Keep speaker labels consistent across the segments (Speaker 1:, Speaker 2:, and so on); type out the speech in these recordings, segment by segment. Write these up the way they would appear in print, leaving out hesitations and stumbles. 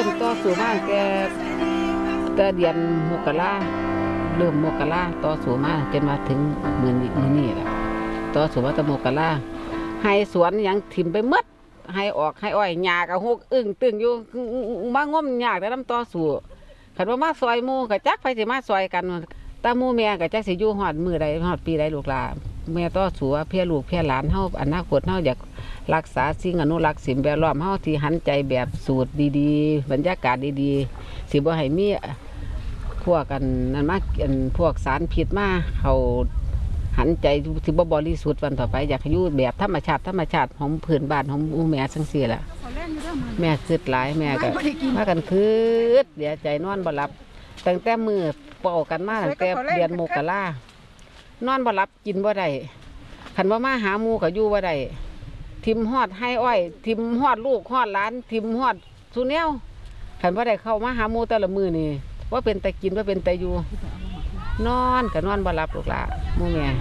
Speaker 1: ริ่มต่อสู้มาแกแต่เดือนมกราเริ่มมกราต่อสู้มาจนมาถึงมื้อนี้แหละต่อสู้มาตั้งมกราให้สวนยังถิ่มไปหมดให้ออกให้อ้อยหญ้าก็หกอึ้งตึงอยู่มางมยากแต่นำต่อสู้คันว่ามาซอยหมู่ก็จักไผสิมาซอยกันตาหมู่แม่ก็จักสิอยู่ฮอดมื้อใดฮอดปีใดลูกหลานแม่ต่อสู้เพื่อลูกเพื่อหลานเฮาอนาคตเฮาอยากรักษาสิ่งอนุรักษ์สิ่งแวดล้อมเฮาที่หันใจแบบสูตรดีๆบรรยากาศดีๆสิบ่ให้มีพวกกันนั่นมาพวกสารพิษมาเขาหันใจสิบ่บริสุทธิ์วันต่อไปอยากให้อยู่แบบธรรมชาติของพื้นบ้านของแม่จังซี่ล่ะแม่คิดหลายแม่ก็พากันคิดเดี๋ยวใจนอนบ่หลับตั้งแต่มื้อเป่ากันมาตั้งแต่เดือนมกรานอนบ่หลับกินบ่ได้คันว่ามาหาหมู่ก็อยู่บ่ได้ทิมฮอดให้อ้อยทิมฮอดลูกฮอดหลานทิมฮอดสุแนวคันบ่ได้เข้ามาหาหมู่แต่ละมื้อนี่ว่าเป็นแต่กินว่าเป็นแต่อยู่นอนก็นอนบ่หลับลูกหลานหมู่แม่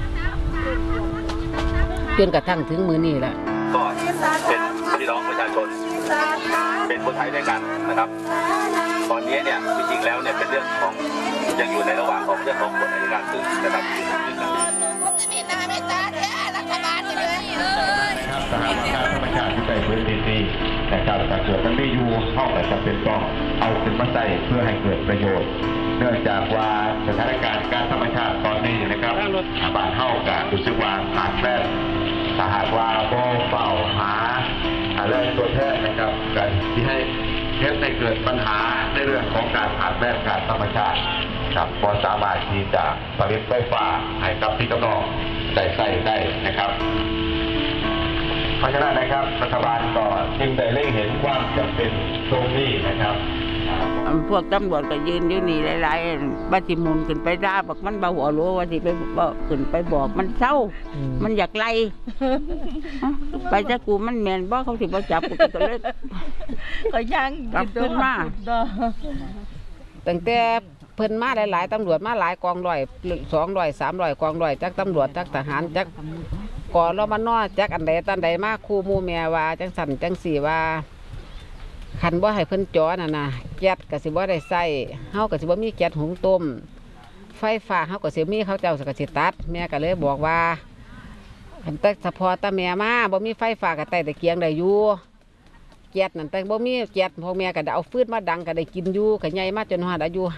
Speaker 1: จนกระทั่งถึงมื้อนี้แหละ
Speaker 2: ก็เป็นพี่น้องประชาชนเป็นคนไทยด้วยกันนะครับตอนนี้เนี่ยจริงๆแล้วเนี่ยเป็นเรื่องของยังอยู่ในระหว่างของเรื่องของกฎอัยการศึกนะครับ
Speaker 3: มีนาไม่ตาแท้รัฐบาลเลย
Speaker 4: สหประชาธรรมชาติที่ใส่พื้นที่นะครับถ้าเกิดมันไม่อยู่เข้าแต่จำเป็นต้องเอาขึ้นมาใส่เพื่อให้เกิดประโยชน์เนื่องจากว่าสถานการณ์การธรรมชาติตอนนี้นะครับบ้านเข้ากับรู้สึกว่าขาดแคลนสหว่าก็เฝ้าหาแรงตัวแทนนะครับกันที่ให้เกิดปัญหาในเรื่องของการขาดแคลนการธรรมชาติครับพอสามารถที่จะผลิตไฟฟ้าให้กับพี่น้องได้ใช้ได้นะครับเพราะฉะนั้นนะครับรัฐบาลก็จึงได้เล็งเห็นความจำเป็นตรงนี้นะครับ
Speaker 1: พวกตำรวจก็ยืนอยู่นี่หลายๆบัดสิมุนขึ้นไปด่าบอกมันบ่หัวรู้ว่าสิไปบอกขึ้นไปบอกมันเศร้ามันอยากไล่ไปจะกูมันแม่นบ่เขาสิบ่จับกูก็เลย
Speaker 3: ก็ยัง
Speaker 1: กลับขึ้นมาตั้งแต่เพิ่นมาหลายๆตำรวจมาหลายกองร้อย200 300กองร้อยจักตำรวจจักทหารจักก่อนเรามานอจักอันใดตันใดมาคู่หมู่แม่ว่าจังสั่นจังสี่ว่าคันบ่ให้เพิ่นจอน่ะนะแก๊สก็สิบ่ได้ใส่เฮาก็สิบ่มีแก๊สหุงต้มไฟฟ้าเฮาก็สิมีเขาเจ้าก็สิตัดแม่ก็เลยบอกว่าคันแต่เฉพาะตาแม่มาบ่มีไฟฟ้าก็ใต้ตะเกียงได้อยู่แก๊สนั่นแต่บ่มีแก๊สพ่อแม่ก็ได้เอาฟืนมาดังก็ได้กินอยู่ก็ใหญ่มาจนฮอดอายุ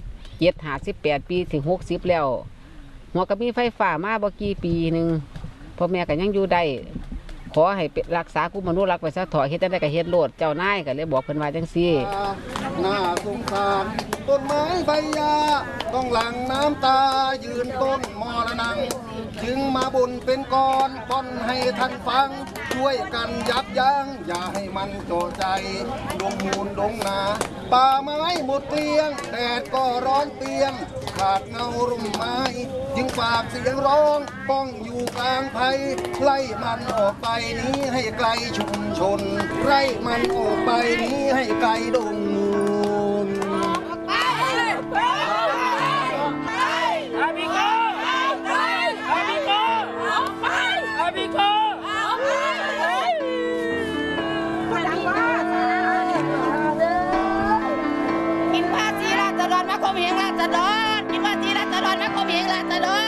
Speaker 1: 57 58ปีถึง60แล้วหัวก็มีไฟฟ้ามาบ่กี่ปีนึงพ่อแม่ก็ยังอยู่ได้ขอให้รักษากุมนุรักษ์ไปซะถอยเฮ็ดได้ก็เฮ็ดโลดเจ้านายก็เลยบอกเพิ่นว่าจังซี่
Speaker 5: น่าสงสารต้นไม้ใบหญ้าต้องหลั่งน้ำตายืนต้นมรณังจึงมาบ่นเป็นกรป้อนให้ท่านฟังช่วยกันยับยั้งอย่าให้มันโจใจดงมูลดงนาป่าไม้หมดเกลี้ยงแดดก็ร้อนเปียงขาดเงาร่มไม้จึงฝากเสียงร้องป้องอยู่กลางไผ่ไล่มันออกไปนี้ให้ไกลชุมชนไล่มันออกไปนี้ให้ไกลดงมูล
Speaker 3: กินภาษีราษฎรมาคมเหงราษฎรกินภาษีราษฎรมาคมเหงราษฎร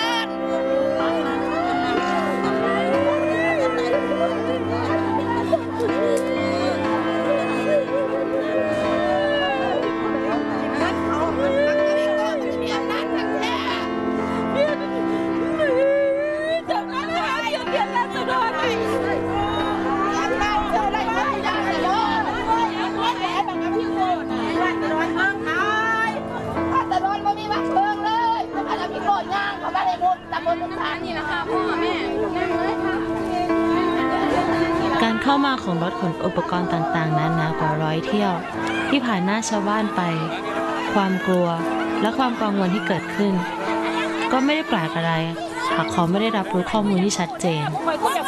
Speaker 6: การเข้ามาของรถขนอุปกรณ์ต่างๆนั้นกว่า100 เที่ยวที่ผ่านหน้าชาวบ้านไปความกลัวและความกังวลที่เกิดขึ้นก็ไม่ได้แปลกอะไรหากเขาไม่ได้รับรู้ข้อมูลที่ชัดเจน